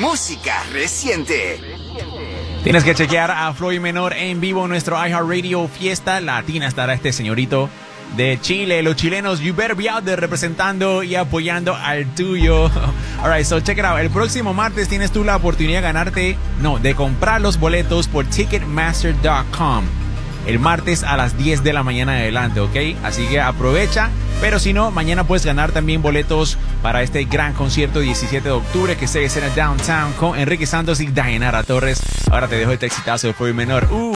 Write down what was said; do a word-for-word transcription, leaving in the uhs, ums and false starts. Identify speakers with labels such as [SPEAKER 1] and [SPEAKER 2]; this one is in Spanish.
[SPEAKER 1] música reciente.
[SPEAKER 2] Tienes que chequear a Floyd Menor en vivo en nuestro iHeartRadio Fiesta Latina. Estará este señorito de Chile. Los chilenos, you better be out there representando y apoyando al tuyo. Alright, so check it out. El próximo martes tienes tú la oportunidad de ganarte, no, de comprar los boletos por ticketmaster punto com. El martes a las diez de la mañana adelante, ¿ok? Así que aprovecha. Pero si no, mañana puedes ganar también boletos para este gran concierto diecisiete de octubre que se escena Downtown con Enrique Santos y Dayanara Torres. Ahora te dejo este exitazo de Floyd Menor. Uh.